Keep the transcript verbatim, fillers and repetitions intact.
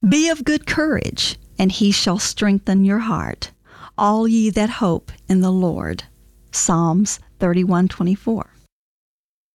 Be of good courage, and he shall strengthen your heart, all ye that hope in the Lord. Psalms thirty-one twenty-four.